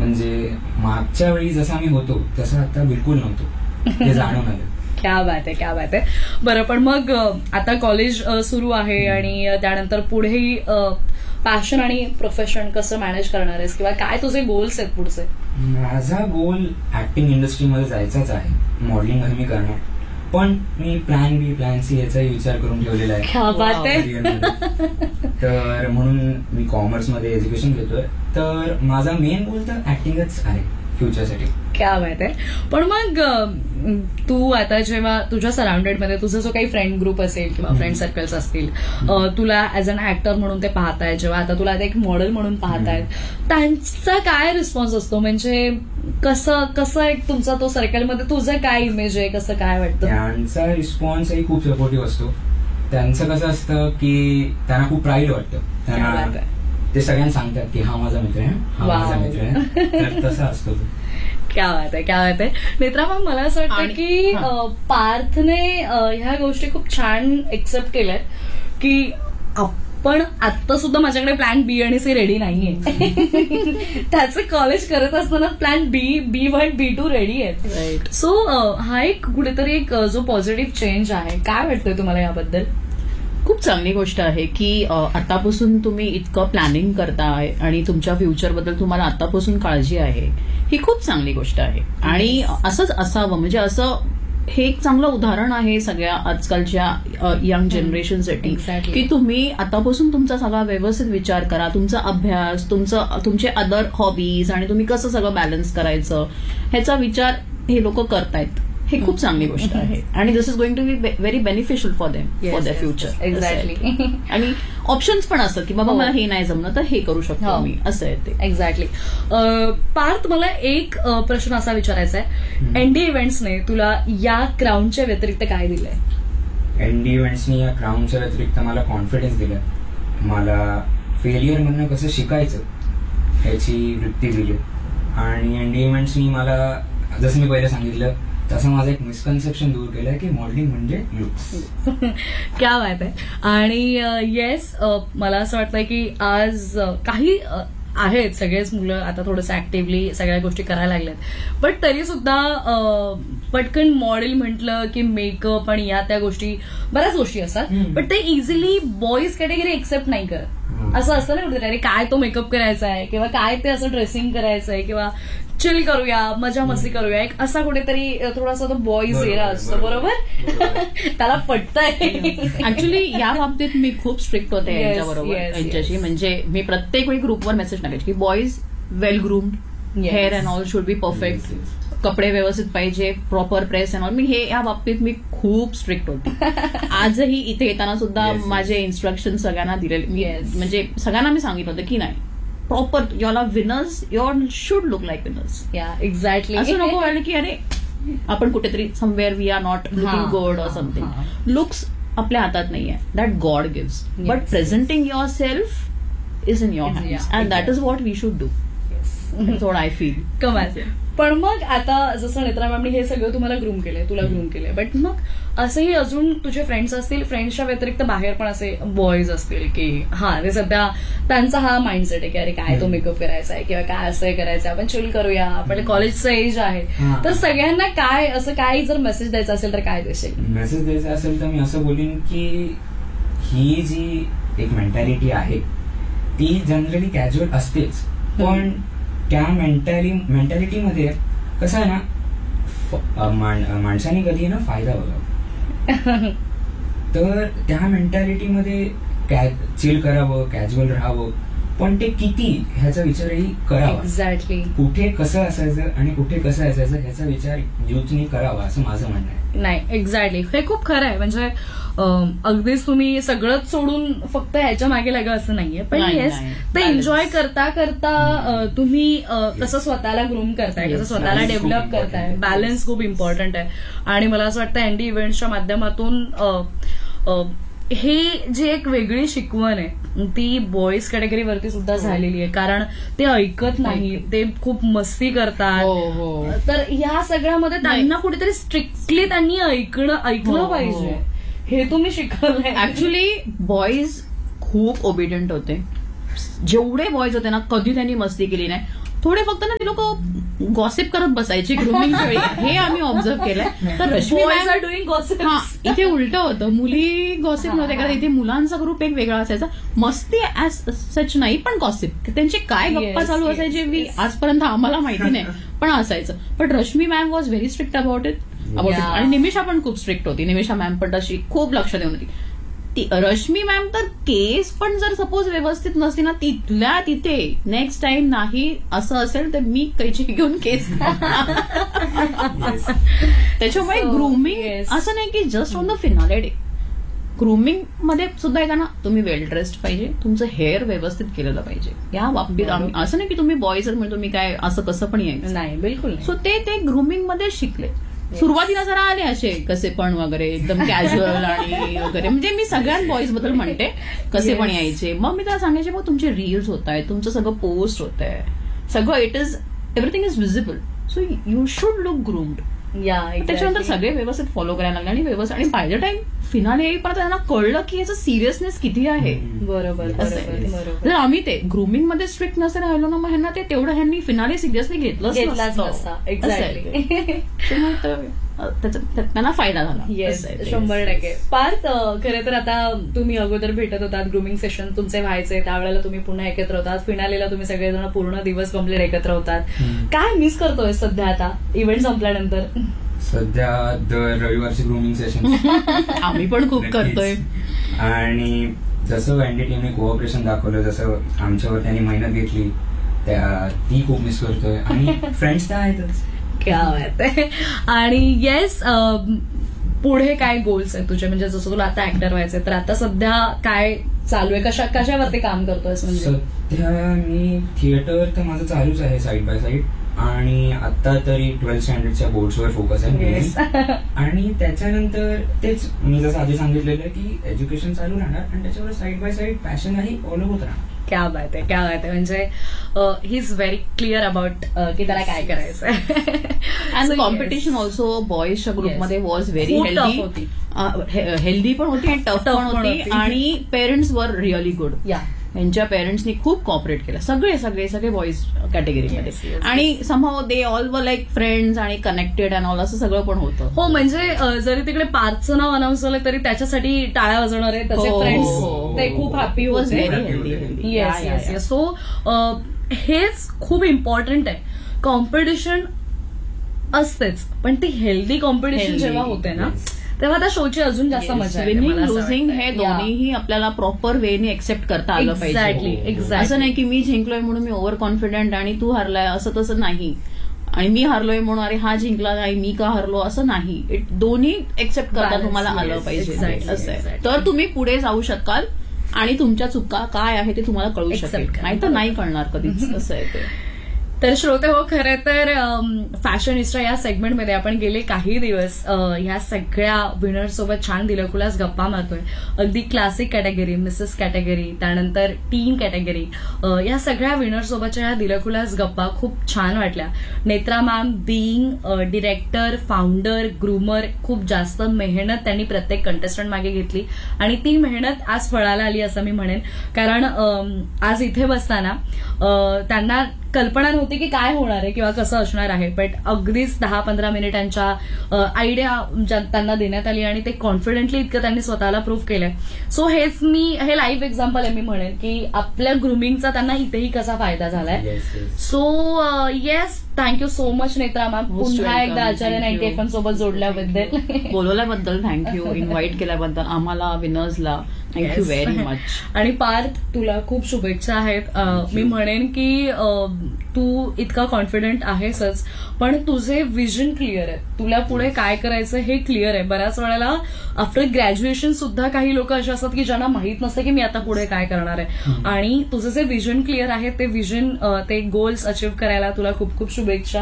म्हणजे मागच्या वेळी जसं आम्ही होतो तसं आता बिलकुल नव्हतो, हे जाणून आलं. क्या बात आहे, क्या बात आहे. बरं, पण मग आता कॉलेज सुरू आहे आणि त्यानंतर पुढेही पॅशन आणि प्रोफेशन कसं मॅनेज करणार आहेस, किंवा काय तुझे गोल्स आहेत पुढचे? माझा गोल ऍक्टिंग इंडस्ट्रीमध्ये जायचाच आहे, मॉडेलिंग मी करणार, पण मी प्लॅन बी प्लॅन सी याचाही विचार करून ठेवलेला आहे. क्या बात आहे. तर म्हणून मी कॉमर्समध्ये एज्युकेशन घेतोय, तर माझा मेन गोल तर ऍक्टिंगच आहे फ्युचरसाठी. क्या बात आहे. पण मग तू आता जेव्हा तुझ्या सराउंडेड मध्ये तुझा जो काही फ्रेंड ग्रुप असेल किंवा फ्रेंड सर्कल्स असतील, तुला ऍज अन ऍक्टर म्हणून ते पाहतायत, जेव्हा आता तुला एक मॉडेल म्हणून पाहतायत, त्यांचा काय रिस्पॉन्स असतो? म्हणजे कसं एक तुमचा तो सर्कलमध्ये तुझं काय इमेज आहे, कसं काय वाटतं? त्यांचा रिस्पॉन्सही खूप सपोर्टिव्ह असतो. त्यांचं कसं असतं की त्यांना खूप प्राईड वाटतं, त्यांना ते सगळ्यांना सांगतात की हा माझा मित्र आहे, हा माझा मित्र आहे, तर तसं असतो. क्या बात आहे, क्या बात आहे. नेत्रा, मग मला असं वाटतं की पार्थने ह्या गोष्टी खूप छान एक्सेप्ट केल्यात की आपण आता सुद्धा माझ्याकडे प्लॅन बी आणि सी रेडी नाहीये. त्याचं कॉलेज करत असताना प्लॅन B1 B2 रेडी आहे. सो हा एक कुठेतरी एक जो पॉझिटिव्ह चेंज आहे, काय वाटतंय तुम्हाला याबद्दल? खूप चांगली गोष्ट आहे की आतापासून तुम्ही इतकं प्लॅनिंग करताय आणि तुमच्या फ्युचरबद्दल तुम्हाला आतापासून काळजी आहे, ही खूप चांगली गोष्ट आहे. आणि असंच असावं, म्हणजे असं हे एक चांगलं उदाहरण आहे सगळ्या आजकालच्या यंग जनरेशनसाठी की तुम्ही आतापासून तुमचा सगळा व्यवस्थित विचार करा, तुमचा अभ्यास, तुमचे अदर हॉबीज आणि तुम्ही कसं सगळं बॅलन्स करायचं ह्याचा विचार हे लोक करतायत. हे खूप चांगली गोष्ट आहे आणि दिस is going to be very beneficial for them, for their future. Exactly. आणि ऑप्शन्स पण असतात की बाबा मला हे नाही जमलं तर हे करू शकतो मी, असं आहे ते. एक्झॅक्टली. पार्थ, मला एक प्रश्न असा विचारायचा आहे, एनडी इव्हेंट्सने तुला या क्राऊनच्या व्यतिरिक्त काय दिलंय? एनडी इव्हेंट्सनी या क्राऊनच्या व्यतिरिक्त मला कॉन्फिडन्स दिला, मला फेलियर मधनं कसं शिकायचं ह्याची वृत्ती दिली, आणि एनडी इव्हेंट्सनी मला जसं मी पहिले सांगितलं तसं माझं एक मिसकन्सेप्शन दूर केलंय की मॉडेलिंग म्हणजे लुक्स. क्या बात आहे. आणि येस, मला असं वाटतंय की आज काही आहेत सगळेच मुलं आता थोडंसं ऍक्टिव्हली सगळ्या गोष्टी करायला लागल्यात, बट तरी सुद्धा पटकन मॉडेल म्हटलं की मेकअप आणि या त्या गोष्टी, बऱ्याच गोष्टी असतात, बट ते इझिली बॉईज कॅटेगरी एक्सेप्ट नाही करत. असं असतं ना कुठेतरी, अरे काय तो मेकअप करायचा आहे, किंवा काय ते असं ड्रेसिंग करायचं आहे, किंवा चिल करूया, मजा मस्ती करूया, एक असा कुठेतरी थोडासा तो बॉईज एरा असतो. बरोबर? त्याला पटतंय. ऍक्च्युली या बाबतीत मी खूप स्ट्रिक्ट होते यांच्याशी. म्हणजे मी प्रत्येक वेळी ग्रुपवर मेसेज टाकायचे की boys well groomed, hair and all should be perfect, कपडे व्यवस्थित पाहिजे, प्रॉपर प्रेस अँड ऑल. मी हे या बाबतीत मी खूप स्ट्रिक्ट होते. आजही इथे येताना सुद्धा माझे इन्स्ट्रक्शन सगळ्यांना दिलेले, म्हणजे सगळ्यांना मी सांगितलं होतं की नाही, proper your winners, your should look like winners. Exactly. असं नको व्हायला की अरे आपण कुठेतरी somewhere we R not looking good or something. Looks आपल्या हातात नाहीये, that God gives, but presenting your self is in your hands and that is what we should do. थोडं आय फील. कमाल. पण मग आता जसं नेत्रा मॅमनी हे सगळं तुम्हाला ग्रूम केलंय, तुला ग्रूम केलंय, बट मग असेही अजून तुझे फ्रेंड्स असतील, फ्रेंड्सच्या व्यतिरिक्त बाहेर पण असे बॉईज असतील की ते सध्या त्यांचा हा माइंडसेट आहे की अरे काय तो मेकअप करायचा आहे, किंवा काय असं करायचं, आपण चिल करूया, आपल्या कॉलेजचं एज आहे, तर सगळ्यांना काय असं काय जर मेसेज द्यायचा असेल तर काय देशील? मेसेज द्यायचा असेल तर मी असं बोलीन की ही जी एक मेंटॅलिटी आहे ती जनरली कॅज्युअल असतेच, पण त्या मेंटॅलिटीमध्ये कसं आहे ना, माणसाने कधी ना फायदा बघावा. तर त्या मेंटॅलिटीमध्ये चिल करावं, कॅज्युअल राहावं, पण ते किती ह्याचा विचारही करावा. एक्झॅक्टली. कुठे कसं असायचं आणि कुठे कसं असायचं ह्याचा विचार युथनी करावा असं माझं म्हणणं आहे. नाही, एक्झॅक्टली, हे खूप खरं आहे. म्हणजे अगदीच तुम्ही सगळंच सोडून फक्त ह्याच्या मागे लागं असं नाहीये, पण येस, ते एन्जॉय करता करता तुम्ही कसं स्वतःला ग्रूम करताय, कसं स्वतःला डेव्हलप करताय, बॅलन्स खूप इम्पॉर्टंट आहे. आणि मला असं वाटतं एनडी इव्हेंट्सच्या माध्यमातून हे जी एक वेगळी शिकवण आहे ती बॉईज कॅटेगरीवरती सुद्धा झालेली आहे, कारण ते ऐकत नाही, ते खूप मस्ती करतात. तर ह्या सगळ्यामध्ये त्यांना कुठेतरी स्ट्रिक्टली त्यांनी ऐकलं पाहिजे, हे तुम्ही शिकवलंय. ऍक्च्युली बॉईज खूप ओबिडियंट होते, जेवढे बॉईज होते ना कधी त्यांनी मस्ती केली नाही. थोडे फक्त ना ते लोक गॉसिप करत बसायचे ग्रुमिंगच्या वेळी, हे आम्ही ऑब्झर्व केलंय. तर Rashmi Boys ma'am- are doing gossip. हा, इथे उलट होतं, मुली गॉसिप नव्हते करत, इथे मुलांचा ग्रुप एक वेगळा असायचा. मस्ती ऍज सच नाही, पण गॉसिप त्यांचे काय गप्पा Yes, चालू yes, असायचे yes. मी आजपर्यंत आम्हाला माहिती नाही, पण असायचं. पण Rashmi ma'am was very strict about it. Yeah. आणि निमिषा पण खूप स्ट्रिक्ट होती. निमिषा मॅम पण तशी खूप लक्ष देऊन होती. रश्मी मॅम तर केस पण जर सपोज व्यवस्थित नसती ना, तिथल्या तिथे नेक्स्ट टाइम नाही असं असेल तर मी कैची घेऊन केस त्याच्यामुळे So, ग्रुमिंग yes. असं नाही की just on the finale day. Grooming मध्ये सुद्धा येताना तुम्ही वेल ड्रेस्ड पाहिजे, तुमचं हेअर व्यवस्थित केलेलं पाहिजे. या बाबतीत आम्ही असं नाही की तुम्ही बॉयज म्हणजे तुम्ही काय असं कसं पण यायचं. नाही, बिलकुल नाही. सो ते ग्रुमिंग मध्ये शिकले. सुरुवातीला जरा आले असे कसे पण वगैरे एकदम कॅज्युअल आणि वगैरे, म्हणजे मी सगळ्याच बॉईज बद्दल म्हणते कसे पण यायचे. मग मी त्याला सांगायचे मग तुमचे रील्स होत आहेत, तुमचं सगळं पोस्ट होत आहे, सगळं everything is visible, so you should look groomed. या त्याच्यानंतर सगळे व्यवस्थित फॉलो करायला लागले आणि व्यवस्थित, आणि बाय द टाइम फिनाले येईपर्यंत त्यांना कळलं की याचं सिरियसनेस किती आहे. बरोबर असं बरोबर आहे. बरोबर. जर आम्ही ते ग्रुमिंग मध्ये स्ट्रिक्ट नसेल राहिलो ना, मग ह्यांना ते तेवढं ह्यांनी फिनाले सिरियसली घेतलंच घेतलाच नसतं. नसता. असं आहे एक्झॅक्टली. ते. त्यामुळे त्यांना फायदा झाला. येस, असं आहे ते. 100%. पार्थ, खरं तर आता तुम्ही अगोदर भेटत होतात, ग्रुमिंग सेशन तुमचे व्हायचे, त्यावेळेला तुम्ही पुन्हा एकत्र होतात, फिनालेला तुम्ही सगळेजण पूर्ण दिवस कंप्लीट एकत्र होतात. काय मिस करतोय सध्या आता इव्हेंट संपल्यानंतर? सध्या दर रविवारची ग्रूमिंग सेशन आम्ही पण खूप करतोय. आणि जसं वॅन्डी टीमने कोऑपरेशन दाखवलं, जसं आमच्यावर त्यांनी मेहनत घेतली, ती खूप मिस करतोय. आणि फ्रेंड्स तर आहेतच. क्या बात आहे. आणि येस, पुढे काय गोल्स आहेत तुझे? म्हणजे जसं तुला आता ऍक्टर व्हायचंय, तर आता सध्या काय चालू आहे? कशावरती काम करतोयस? म्हणजे सध्या मी थिएटर तर माझं चालूच आहे साईड बाय साईड, आणि आता तरी 12th स्टँडर्डच्या बोर्ड्सवर फोकस आहे. Yes. आणि त्याच्यानंतर तेच मी जसं आधी सांगितलेलं आहे की एज्युकेशन चालू राहणार, आणि त्याच्यावर साईड बाय साईड पॅशनही फॉलो होत राहणार. क्या बात आहे, क्या बात आहे. म्हणजे he is very clear about की त्याला काय करायचंय. अँड कॉम्पिटिशन ऑल्सो बॉईजच्या ग्रुपमध्ये वॉज व्हेरी हेल्दी पण होती आणि टफ पण होती. आणि पेरेंट्स वर रिअली गुड. या, यांच्या पेरेंट्सनी खूप कॉपरेट केलं, सगळे बॉईज कॅटेगरीमध्ये. Yes, yes. आणि somehow they all were like friends आणि कनेक्टेड अँड ऑल, असं सगळं पण होतं. हो. म्हणजे जरी तिकडे पार्थचं नाव अनाऊन्स झालं तरी त्याच्यासाठी टाळ्या वाजवणारे त्याचे हो, फ्रेंड्स हो, ते खूप हॅपी वॉज होते. Very healthy. Yes yes yes. So हेच खूप इम्पॉर्टंट आहे. कॉम्पिटिशन असतेच, पण ती हेल्दी कॉम्पिटिशन Healthy. जेव्हा होते ना, तेव्हा त्या शोची अजून जास्त मजा येते. विनिंग मला असं लुझिंग वाटतंय. हे Yeah. दोन्हीही आपल्याला प्रॉपर वेने एक्सेप्ट करता आलं Exactly, पाहिजे. exactly. असं नाही की मी जिंकलोय म्हणून मी ओव्हर कॉन्फिडंट आणि तू हारलाय, असं तसं नाही. आणि मी हारलोय म्हणून अरे हा जिंकला नाही मी का हारलो, असं नाही. दोन्ही एक्सेप्ट करता Balance, तुम्हाला आलं yes, पाहिजे. exactly, असं आहे. exactly. तर तुम्ही पुढे जाऊ शकाल आणि तुमच्या चुका काय आहे ते तुम्हाला कळू Accept शकेल, करा. नाही तर नाही कळणार कधीच. असं आहे ते. तर श्रोते हो, खरं तर फॅशनिस्टा या सेगमेंटमध्ये आपण गेले काही दिवस ह्या सगळ्या विनर सोबत छान दिलखुलास गप्पा मारतोय. अगदी क्लासिक कॅटेगरी, मिसेस कॅटेगरी, त्यानंतर टीन कॅटेगरी, या सगळ्या विनर सोबतच्या ह्या दिलखुलास गप्पा खूप छान वाटल्या. Netra ma'am being director, founder, groomer, खूप जास्त मेहनत त्यांनी प्रत्येक कंटेस्टंट मागे घेतली आणि ती मेहनत आज फळाला आली असं मी म्हणेन. कारण आज इथे बसताना त्यांना कल्पना नव्हती की काय होणार आहे किंवा कसं असणार आहे, बट अगदीच 10-15 मिनिटांच्या आयडिया त्यांना देण्यात आली आणि ते कॉन्फिडेंटली इतकं त्यांनी स्वतःला प्रूव्ह केलंय. सो हे लाईव्ह एक्झाम्पल आहे मी म्हणेन की आपल्या ग्रुमिंगचा त्यांना इथेही कसा फायदा झालाय. So yes, thank you so much Netra ma'am, पुन्हा एकदा आचार्य 90 FM सोबत जोडल्याबद्दल, बोलवल्याबद्दल थँक्यू, इन्व्हाइट केल्याबद्दल आम्हाला विनर्सला थँक्यू व्हेरी मच. आणि पार्थ, तुला खूप शुभेच्छा आहेत. मी म्हणेन की तू इतका कॉन्फिडंट आहेसच, पण तुझे विजन क्लिअर आहे. तुला पुढे काय करायचं हे क्लिअर आहे. बऱ्याच वेळेला आफ्टर ग्रॅज्युएशन सुद्धा काही लोक असे असतात की ज्यांना माहित नसतं की मी आता पुढे काय करणार आहे, आणि तुझं जे विजन क्लिअर आहे ते विजन, ते गोल्स अचीव्ह करायला तुला खूप खूप शुभेच्छा.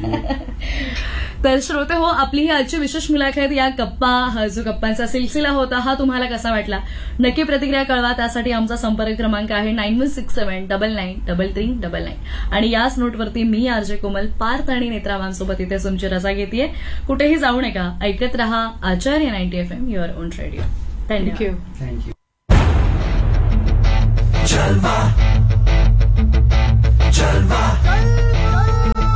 तर श्रोते हो, आपली ही आजची विशेष मुलाखत, या गप्पा, हा जो गप्पांचा सिलसिला होता, हा तुम्हाला कसा वाटला नक्की प्रतिक्रिया कळवा. त्यासाठी आमचा संपर्क क्रमांक आहे 9167993399. आणि याच नोटवरती मी आरजे कोमल, पार्थ आणि नेत्रा मॅमसोबत इथे तुमची रजा घेतेय. कुठेही जाऊ नका, ऐकत रहा आचार्य 90 FM, युअर ओन रेडिओ. धन्यवाद. थँक्यू. थँक्यू.